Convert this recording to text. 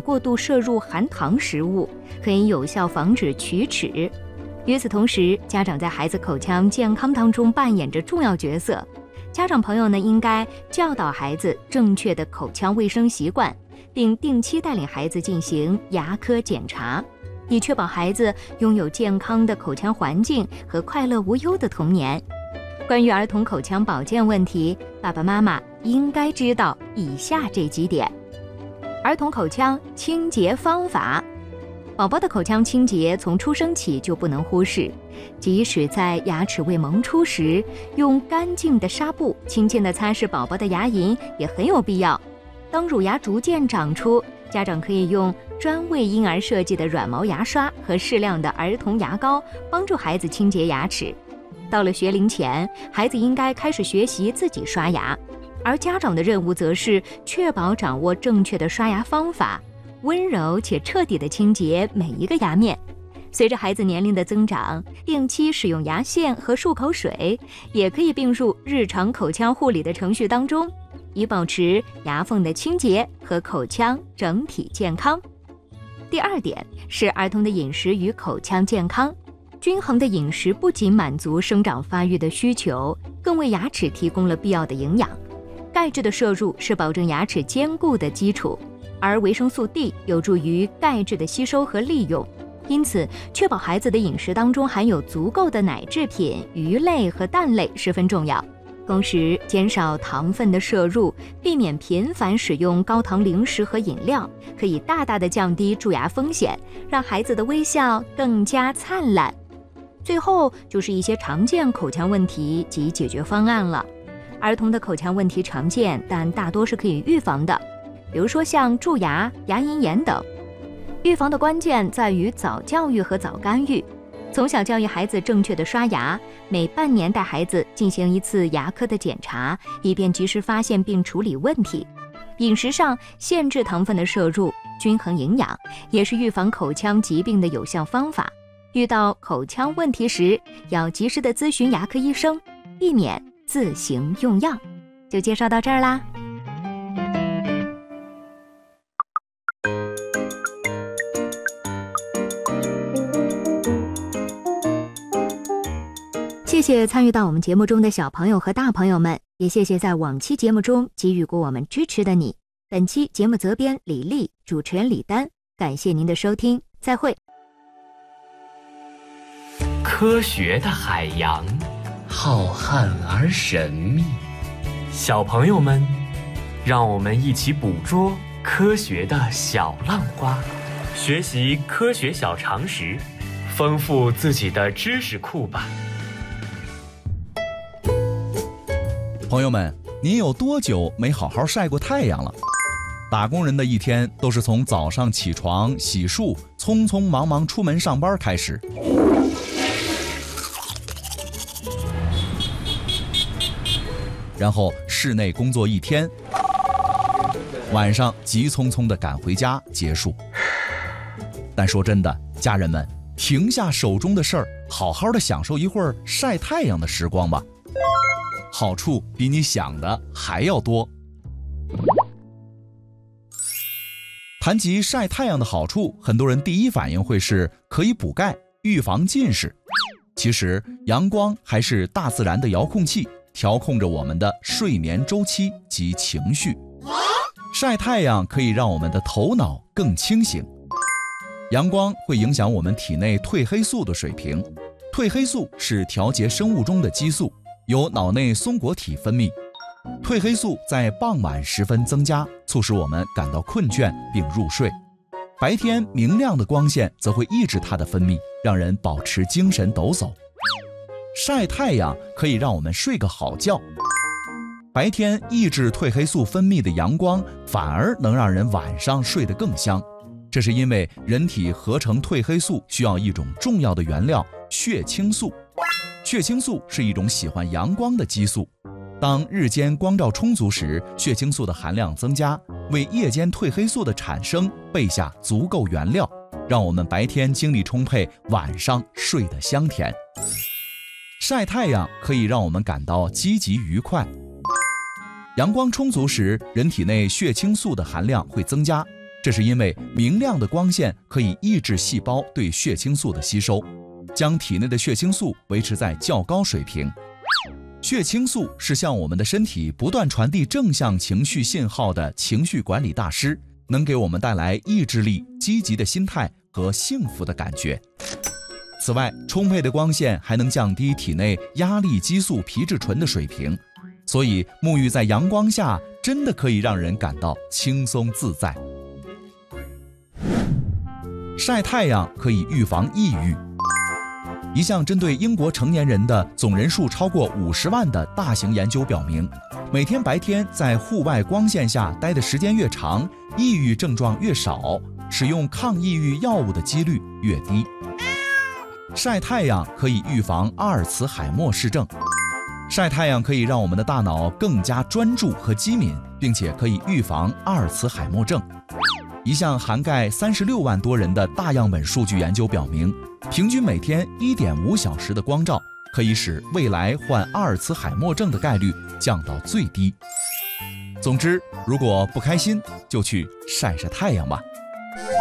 过度摄入含糖食物，可以有效防止龋齿。与此同时，家长在孩子口腔健康当中扮演着重要角色。家长朋友呢，应该教导孩子正确的口腔卫生习惯，并定期带领孩子进行牙科检查，以确保孩子拥有健康的口腔环境和快乐无忧的童年。关于儿童口腔保健问题，爸爸妈妈应该知道以下这几点。儿童口腔清洁方法。宝宝的口腔清洁从出生起就不能忽视，即使在牙齿未萌出时，用干净的纱布轻轻地擦拭宝宝的牙龈也很有必要。当乳牙逐渐长出，家长可以用专为婴儿设计的软毛牙刷和适量的儿童牙膏，帮助孩子清洁牙齿。到了学龄前，孩子应该开始学习自己刷牙，而家长的任务则是确保掌握正确的刷牙方法，温柔且彻底地清洁每一个牙面。随着孩子年龄的增长，定期使用牙线和漱口水也可以并入日常口腔护理的程序当中，以保持牙缝的清洁和口腔整体健康。第二点是儿童的饮食与口腔健康。均衡的饮食不仅满足生长发育的需求，更为牙齿提供了必要的营养。钙质的摄入是保证牙齿坚固的基础，而维生素 D 有助于钙质的吸收和利用。因此，确保孩子的饮食当中含有足够的奶制品、鱼类和蛋类十分重要。同时，减少糖分的摄入，避免频繁使用高糖零食和饮料，可以大大的降低蛀牙风险，让孩子的微笑更加灿烂。最后就是一些常见口腔问题及解决方案了。儿童的口腔问题常见，但大多是可以预防的，比如说像蛀牙、牙龈炎等。预防的关键在于早教育和早干预。从小教育孩子正确的刷牙，每半年带孩子进行一次牙科的检查，以便及时发现并处理问题。饮食上限制糖分的摄入，均衡营养，也是预防口腔疾病的有效方法。遇到口腔问题时，要及时的咨询牙科医生，避免自行用药。就介绍到这儿啦。谢谢参与到我们节目中的小朋友和大朋友们，也谢谢在往期节目中给予过我们支持的你。本期节目责编李丽，主持人李丹，感谢您的收听，再会。 科学的海洋，浩瀚而神秘。小朋友们，让我们一起捕捉科学的小浪花，学习科学小常识，丰富自己的知识库吧。 朋友们，您有多久没好好晒过太阳了？打工人的一天都是从早上起床、洗漱、匆匆忙忙出门上班开始。然后室内工作一天，晚上急匆匆地赶回家结束。但说真的，家人们，停下手中的事儿，好好的享受一会儿晒太阳的时光吧，好处比你想的还要多。谈及晒太阳的好处，很多人第一反应会是可以补钙、预防近视。其实阳光还是大自然的遥控器，调控着我们的睡眠周期及情绪。晒太阳可以让我们的头脑更清醒。阳光会影响我们体内褪黑素的水平，褪黑素是调节生物钟的激素，由脑内松果体分泌。褪黑素在傍晚时分增加，促使我们感到困倦并入睡。白天明亮的光线则会抑制它的分泌，让人保持精神抖擞。晒太阳可以让我们睡个好觉。白天抑制褪黑素分泌的阳光，反而能让人晚上睡得更香。这是因为人体合成褪黑素需要一种重要的原料血清素。血清素是一种喜欢阳光的激素。当日间光照充足时，血清素的含量增加，为夜间褪黑素的产生备下足够原料，让我们白天精力充沛，晚上睡得香甜。晒太阳可以让我们感到积极愉快。阳光充足时，人体内血清素的含量会增加， 这是因为明亮的光线可以抑制细胞对血清素的吸收，将体内的血清素维持在较高水平。血清素是向我们的身体不断传递正向情绪信号的情绪管理大师，能给我们带来意志力、积极的心态和幸福的感觉。此外，充沛的光线还能降低体内压力激素皮质醇的水平，所以沐浴在阳光下真的可以让人感到轻松自在。晒太阳可以预防抑郁。一项针对英国成年人的总人数超过50万的大型研究表明，每天白天在户外光线下待的时间越长，抑郁症状越少，使用抗抑郁药物的几率越低。晒太阳可以预防阿尔茨海默氏症。晒太阳可以让我们的大脑更加专注和机敏，并且可以预防阿尔茨海默症。一项涵盖36万多人的大样本数据研究表明，平均每天1.5小时的光照可以使未来患阿尔茨海默症的概率降到最低。总之，如果不开心，就去晒晒太阳吧。